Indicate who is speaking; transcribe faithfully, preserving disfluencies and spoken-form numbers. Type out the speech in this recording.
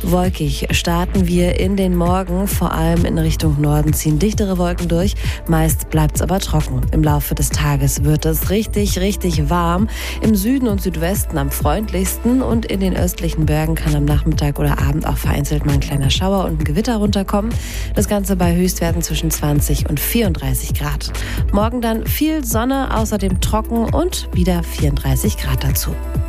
Speaker 1: Wolkig starten wir in den Morgen. Vor allem in Richtung Norden ziehen dichtere Wolken durch. Meist bleibt es aber trocken. Im Laufe des Tages wird es richtig, richtig warm. Im Süden und Südwesten am freundlichsten und in den östlichen Bergen kann am Nachmittag oder Abend auch vereinzelt mal ein kleiner Schauer und ein Gewitter runterkommen. Das Ganze bei Höchstwerten zwischen zwanzig und vierunddreißig Grad. Morgen dann viel Sonne, außerdem trocken und wieder vierunddreißig Grad dazu.